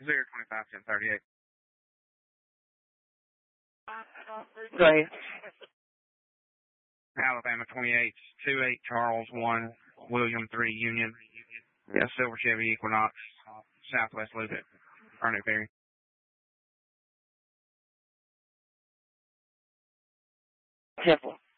025-1038. Go ahead. Alabama 28, 28 Charles 1, William 3 Union. Yeah, Silver Chevy Equinox, Southwest Loop at Roanoke Ferry. Temple.